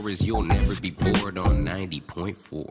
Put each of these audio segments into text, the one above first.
stories, you'll never be bored on 90.4.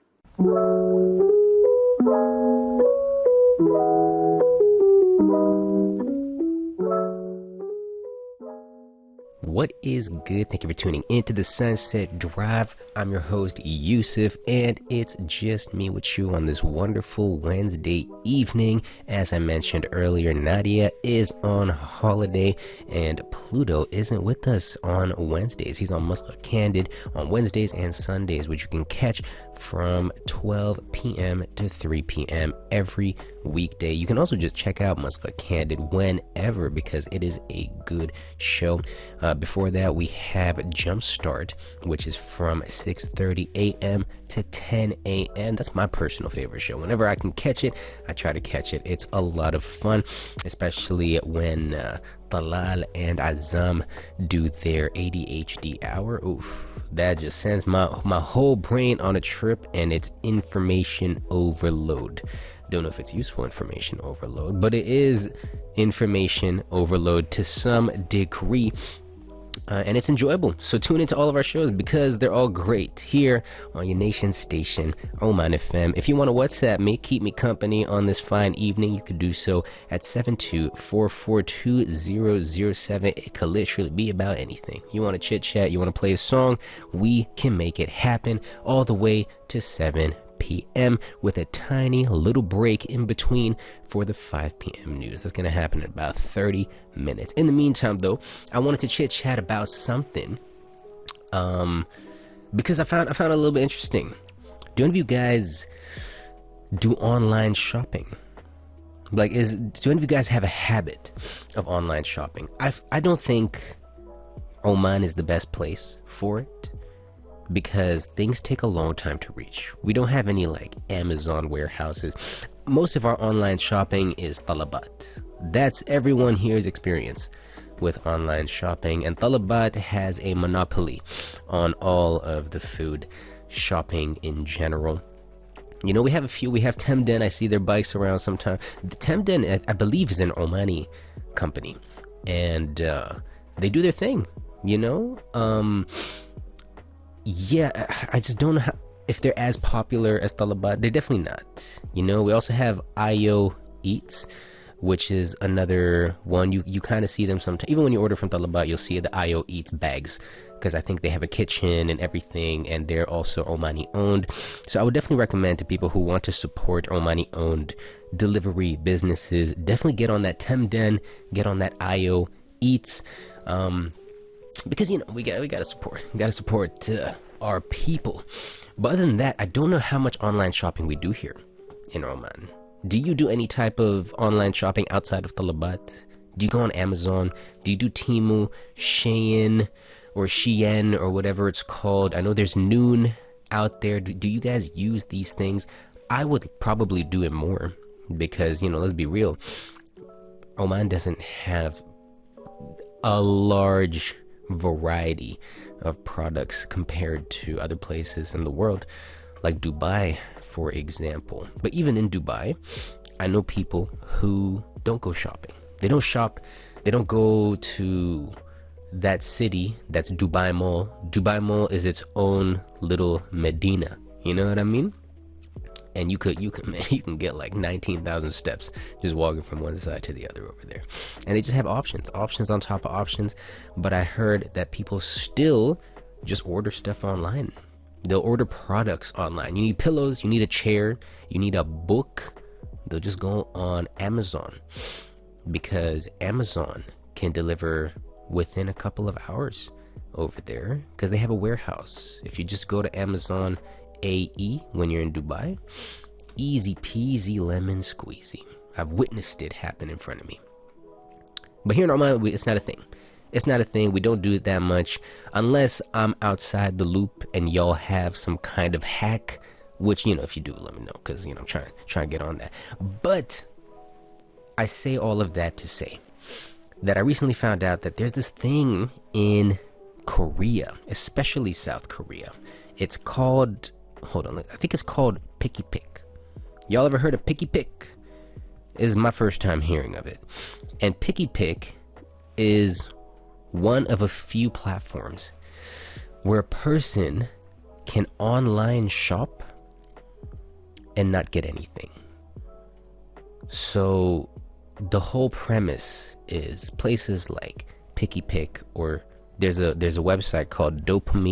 What is good? Thank you for tuning into the Sunset Drive. I'm your host, Yusuf, and it's just me with you on this wonderful Wednesday evening. As I mentioned earlier, Nadia is on holiday, and Pluto isn't with us on Wednesdays. He's on Muscle Candid on Wednesdays and Sundays, which you can catch from 12 p.m. to 3 p.m. every weekday. You can also just check out Muscle Candid whenever, because it is a good show. Before that, we have Jumpstart, which is from 6:30 a.m. to 10 a.m. That's my personal favorite show. Whenever I can catch it, I try to catch it. It's a lot of fun, especially when Talal and Azam do their ADHD hour. Oof, that just sends my whole brain on a trip, and it's information overload. Don't know if it's useful information overload, but it is information overload to some degree. And it's enjoyable. So tune into all of our shows because they're all great here on your nation station, Oman FM. If you want to WhatsApp me, keep me company on this fine evening, you could do so at 724420007. It could literally be about anything. You want to chit chat, you want to play a song, we can make it happen all the way to 7 p.m. with a tiny little break in between for the 5 p.m. news. That's going to happen in about 30 minutes. In the meantime, though, I wanted to chit chat about something because I found it a little bit interesting. Do any of you guys do online shopping? Do any of you guys have a habit of online shopping? I don't think Oman is the best place for it, because things take a long time to reach. We don't have any like Amazon warehouses. Most of our online shopping is Talabat. That's everyone here's experience with online shopping, and Talabat has a monopoly on all of the food shopping in general. You know, we have a few. We have Temden. I see their bikes around sometimes. The Temden, I believe, is an Omani company, and they do their thing, you know. Yeah, I just don't know if they're as popular as Talabat. They're definitely not. You know, we also have IO Eats, which is another one. You kind of see them sometimes. Even when you order from Talabat, you'll see the IO Eats bags, because I think they have a kitchen and everything, and they're also Omani owned. So I would definitely recommend to people who want to support Omani owned delivery businesses, definitely get on that Temden, get on that IO Eats. Because, you know, we gotta support our people. But other than that, I don't know how much online shopping we do here in Oman. Do you do any type of online shopping outside of Talabat? Do you go on Amazon? Do you do Temu, Shein, or Shein, or whatever it's called? I know there's Noon out there. Do you guys use these things? I would probably do it more because, you know, let's be real. Oman doesn't have a large variety of products compared to other places in the world, like Dubai, for example. But even in Dubai, I know people who don't go shopping. They don't shop. They don't go to that city that's Dubai Mall. Dubai Mall is its own little Medina. You know what I mean? And you can get like 19,000 steps just walking from one side to the other over there. And they just have options on top of options. But I heard that people still just order stuff online. They'll order products online. You need pillows, you need a chair, you need a book. They'll just go on Amazon, because Amazon can deliver within a couple of hours over there, because they have a warehouse. If you just go to Amazon AE when you're in Dubai, easy peasy lemon squeezy. I've witnessed it happen in front of me. But here in Oman, it's not a thing. It's not a thing. We don't do it that much unless I'm outside the loop and y'all have some kind of hack, which, you know, if you do, let me know, because, you know, I'm trying to get on that. But I say all of that to say that I recently found out that there's this thing in Korea, especially South Korea. It's called, hold on, I think it's called Picky Pick. Y'all ever heard of Picky Pick? This is my first time hearing of it. And Picky Pick is one of a few platforms where a person can online shop and not get anything. So the whole premise is places like PickyPick, or there's a website called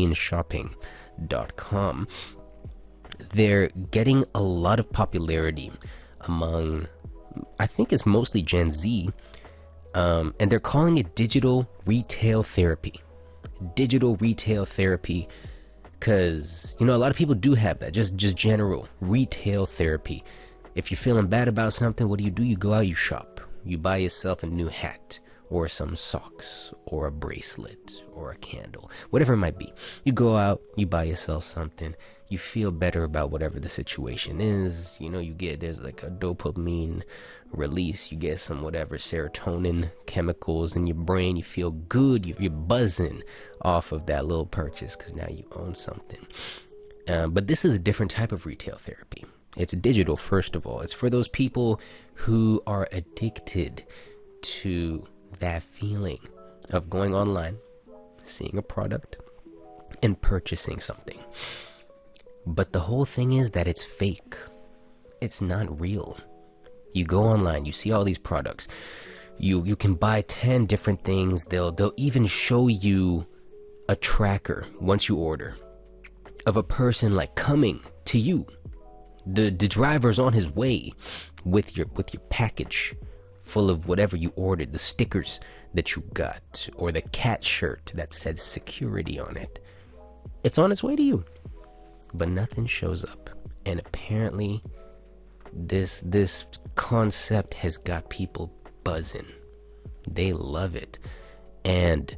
dopamineshopping.com. They're getting a lot of popularity among, I think it's mostly Gen Z, and they're calling it digital retail therapy. Digital retail therapy, because, you know, a lot of people do have that, just general retail therapy. If you're feeling bad about something, what do? You go out, you shop. You buy yourself a new hat, or some socks, or a bracelet, or a candle, whatever it might be. You go out, you buy yourself something, you feel better about whatever the situation is. You know, there's like a dopamine release, you get some whatever serotonin chemicals in your brain, you feel good, you're buzzing off of that little purchase because now you own something. But this is a different type of retail therapy. It's digital, first of all. It's for those people who are addicted to that feeling of going online, seeing a product, and purchasing something. But the whole thing is that it's fake. It's not real. You go online, you see all these products. You can buy 10 different things. They'll even show you a tracker once you order of a person like coming to you. The driver's on his way with your package full of whatever you ordered, the stickers that you got, or the cat shirt that said security on it. It's on its way to you, but nothing shows up. And apparently this concept has got people buzzing. They love it. And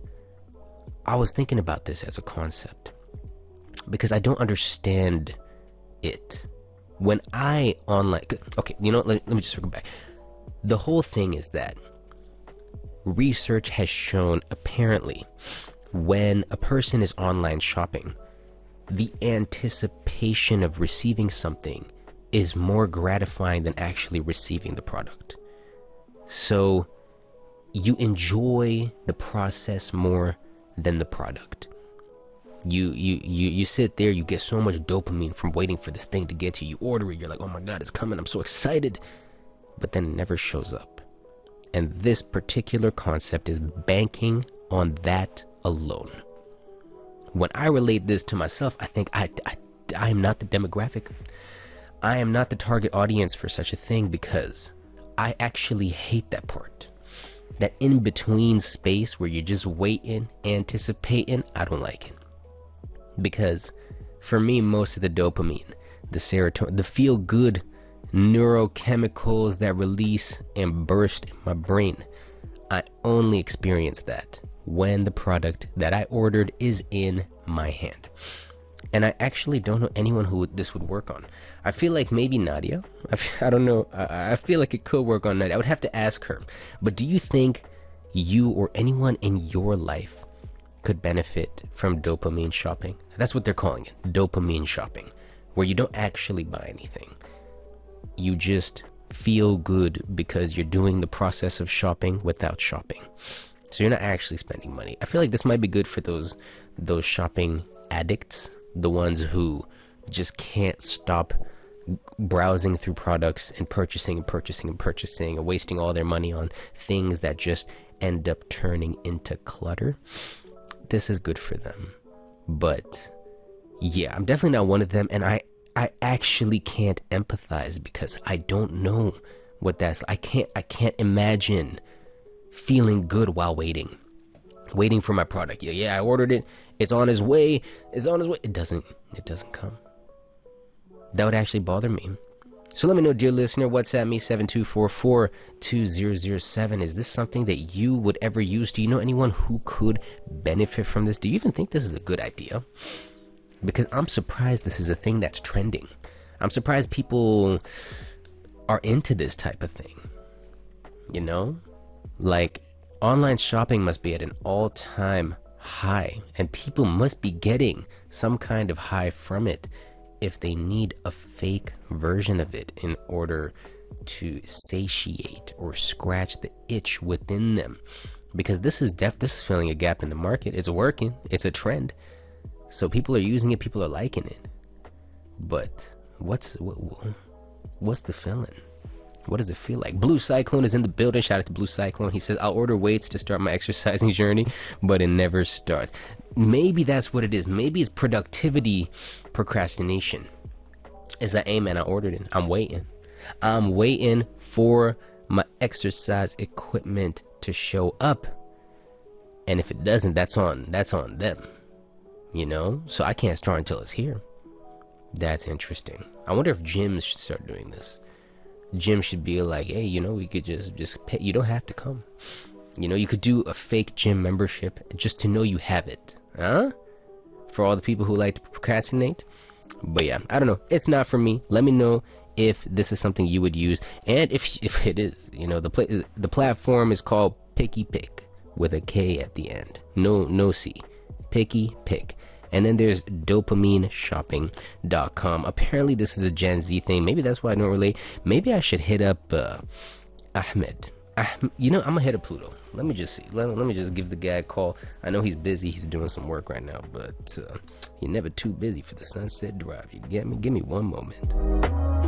I was thinking about this as a concept because I don't understand it. When I online, okay, you know what, let me just circle back. The whole thing is that research has shown, apparently, when a person is online shopping, the anticipation of receiving something is more gratifying than actually receiving the product. So you enjoy the process more than the product. You sit there, you get so much dopamine from waiting for this thing to get to you. You order it, you're like, oh my god, it's coming, I'm so excited. But then it never shows up. And this particular concept is banking on that alone. When I relate this to myself, I think I am not the demographic. I am not the target audience for such a thing, because I actually hate that part. That in-between space where you're just waiting, anticipating, I don't like it. Because for me, most of the dopamine, the serotonin, the feel-good neurochemicals that release and burst in my brain, I only experience that when the product that I ordered is in my hand. And I actually don't know anyone who this would work on. I feel like maybe Nadia. I don't know. I feel like it could work on Nadia. I would have to ask her. But do you think you or anyone in your life could benefit from dopamine shopping? That's what they're calling it, dopamine shopping, where you don't actually buy anything. You just feel good because you're doing the process of shopping without shopping. So you're not actually spending money. I feel like this might be good for those shopping addicts, the ones who just can't stop browsing through products and purchasing and purchasing and purchasing and wasting all their money on things that just end up turning into clutter. This is good for them. But yeah, I'm definitely not one of them, and I actually can't empathize because I don't know what that's. I can't imagine feeling good while waiting for my product. Yeah, I ordered it. It's on its way. It doesn't come. That would actually bother me. So let me know, dear listener, WhatsApp me 7244-2007. Is this something that you would ever use? Do you know anyone who could benefit from this? Do you even think this is a good idea? Because I'm surprised this is a thing that's trending. I'm surprised people are into this type of thing. You know? Like, online shopping must be at an all-time high, and people must be getting some kind of high from it if they need a fake version of it in order to satiate or scratch the itch within them. Because this is filling a gap in the market. It's working. It's a trend. So people are using it, people are liking it. But what's the feeling? What does it feel like? Blue Cyclone is in the building. Shout out to Blue Cyclone. He says, I'll order weights to start my exercising journey, but it never starts. Maybe that's what it is. Maybe it's productivity procrastination. It's like, hey man, I ordered it. I'm waiting. I'm waiting for my exercise equipment to show up. And if it doesn't, that's on them. You know? So I can't start until it's here. That's interesting. I wonder if gyms should start doing this. Gym should be like, hey, you know, we could just pay. You don't have to come. You know, you could do a fake gym membership just to know you have it. Huh? For all the people who like to procrastinate. But yeah, I don't know. It's not for me. Let me know if this is something you would use. And if it is, you know, the platform is called Picky Pick with a K at the end. No C. Picky Pick. And then there's dopamineshopping.com. Apparently this is a Gen Z thing. Maybe that's why I don't relate. Maybe I should hit up Ahmed. You know, I'm gonna hit up Pluto. Let me just see. Let me just give the guy a call. I know he's busy. He's doing some work right now, but you're never too busy for the Sunset Drive. You get me? Give me one moment.